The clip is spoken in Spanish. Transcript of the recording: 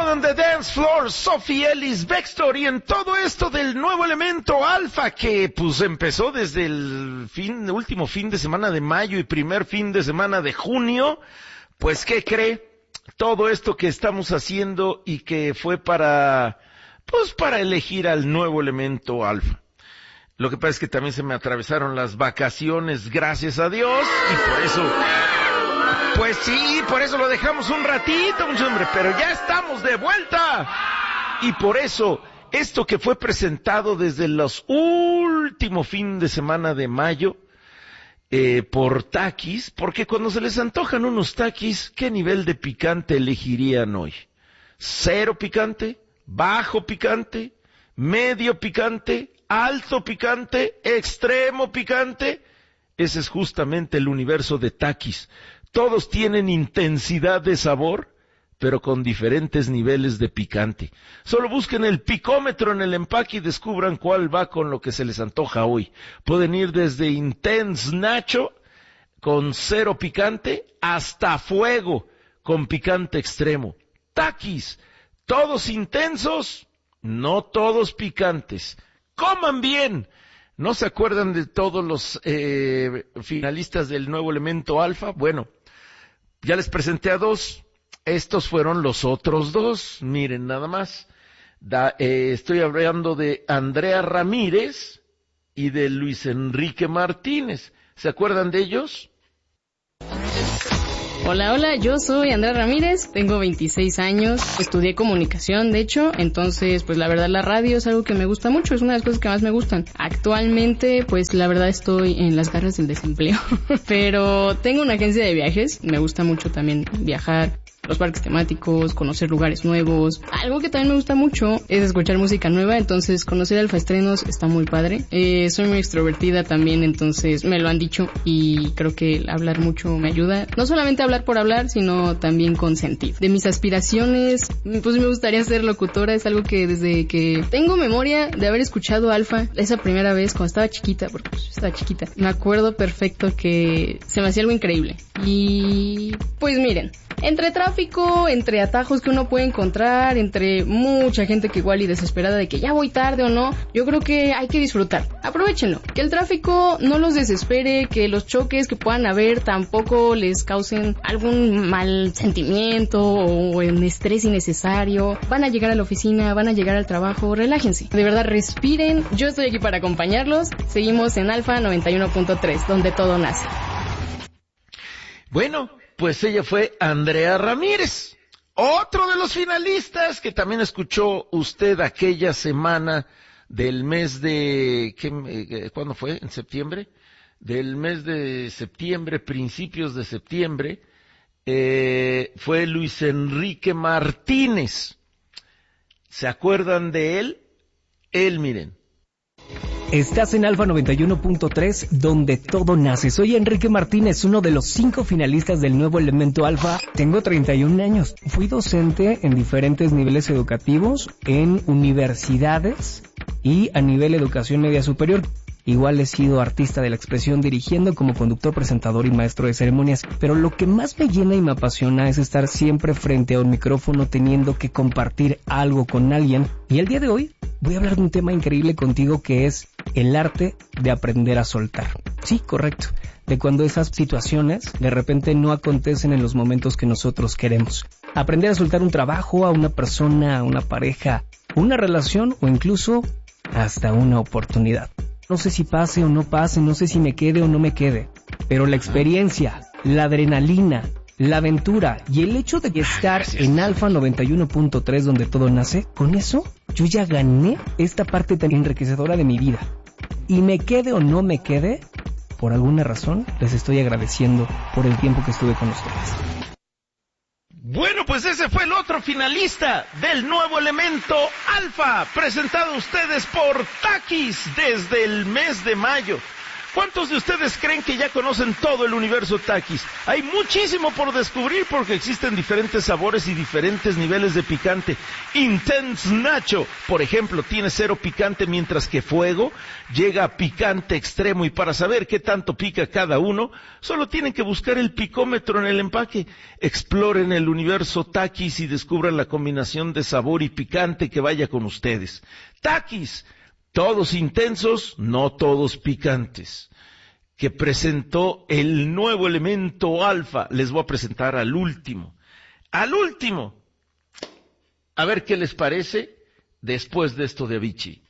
on the dance floor, Sophie Ellis Bextor, y en todo esto del nuevo elemento alfa que pues empezó desde el último fin de semana de mayo y primer fin de semana de junio, pues ¿qué cree? Todo esto que estamos haciendo y que fue para elegir al nuevo elemento alfa. Lo que pasa es que también se me atravesaron las vacaciones, gracias a Dios, y por eso, pues sí, por eso lo dejamos un ratito, mucho hombre, pero ya estamos de vuelta. Y por eso, esto que fue presentado desde los últimos fin de semana de mayo, por Takis, porque cuando se les antojan unos Takis, ¿qué nivel de picante elegirían hoy? ¿Cero picante? ¿Bajo picante? ¿Medio picante? ¿Alto picante? ¿Extremo picante? Ese es justamente el universo de Takis. Todos tienen intensidad de sabor, pero con diferentes niveles de picante. Solo busquen el picómetro en el empaque y descubran cuál va con lo que se les antoja hoy. Pueden ir desde Intense Nacho, con cero picante, hasta Fuego, con picante extremo. Takis, todos intensos, no todos picantes. ¡Coman bien! ¿No se acuerdan de todos los finalistas del nuevo elemento alfa? Bueno, ya les presenté a dos. Estos fueron los otros dos. Miren nada más. Estoy hablando de Andrea Ramírez y de Luis Enrique Martínez. ¿Se acuerdan de ellos? Hola, yo soy Andrea Ramírez, tengo 26 años, estudié comunicación, de hecho, entonces, pues la verdad la radio es algo que me gusta mucho, es una de las cosas que más me gustan. Actualmente, pues la verdad estoy en las garras del desempleo, pero tengo una agencia de viajes, me gusta mucho también viajar, los parques temáticos, conocer lugares nuevos. Algo que también me gusta mucho es escuchar música nueva, entonces conocer alfaestrenos está muy padre. Soy muy extrovertida también, entonces me lo han dicho y creo que hablar mucho me ayuda. No solamente hablar por hablar, sino también con sentido. De mis aspiraciones, pues me gustaría ser locutora, es algo que desde que tengo memoria de haber escuchado Alfa, esa primera vez cuando estaba chiquita, porque pues estaba chiquita, me acuerdo perfecto que se me hacía algo increíble. Y pues miren, entre tráfico, entre atajos que uno puede encontrar, entre mucha gente que igual y desesperada de que ya voy tarde o no, yo creo que hay que disfrutar. Aprovechenlo. Que el tráfico no los desespere, que los choques que puedan haber tampoco les causen algún mal sentimiento o un estrés innecesario. Van a llegar a la oficina, van a llegar al trabajo, relájense. De verdad, respiren. Yo estoy aquí para acompañarlos. Seguimos en Alfa 91.3, donde todo nace. Bueno, pues ella fue Andrea Ramírez, otro de los finalistas que también escuchó usted aquella semana del mes de, ¿cuándo fue? ¿En septiembre? Del mes de septiembre, principios de septiembre, fue Luis Enrique Martínez. ¿Se acuerdan de él? Miren. Estás en Alfa 91.3, donde todo nace. Soy Enrique Martínez, uno de los 5 finalistas del nuevo elemento Alfa. Tengo 31 años. Fui docente en diferentes niveles educativos, en universidades y a nivel educación media superior. Igual he sido artista de la expresión dirigiendo como conductor, presentador y maestro de ceremonias. Pero lo que más me llena y me apasiona es estar siempre frente a un micrófono teniendo que compartir algo con alguien. Y el día de hoy voy a hablar de un tema increíble contigo que es el arte de aprender a soltar. Sí, correcto. De cuando esas situaciones de repente no acontecen en los momentos que nosotros queremos. Aprender a soltar un trabajo, a una persona, a una pareja, una relación o incluso hasta una oportunidad. No sé si pase o no pase, no sé si me quede o no me quede, pero la experiencia, la adrenalina, la aventura y el hecho de estar en Alfa 91.3 donde todo nace, con eso yo ya gané esta parte tan enriquecedora de mi vida. Y me quede o no me quede, por alguna razón les estoy agradeciendo por el tiempo que estuve con ustedes. Bueno, pues ese fue el otro finalista del nuevo elemento Alfa, presentado a ustedes por Takis desde el mes de mayo. ¿Cuántos de ustedes creen que ya conocen todo el universo Takis? Hay muchísimo por descubrir porque existen diferentes sabores y diferentes niveles de picante. Intense Nacho, por ejemplo, tiene 0 picante, mientras que Fuego llega a picante extremo. Y para saber qué tanto pica cada uno, solo tienen que buscar el picómetro en el empaque. Exploren el universo Takis y descubran la combinación de sabor y picante que vaya con ustedes. Takis, todos intensos, no todos picantes, que presentó el nuevo elemento alfa. Les voy a presentar al último. A ver qué les parece después de esto de Avicii.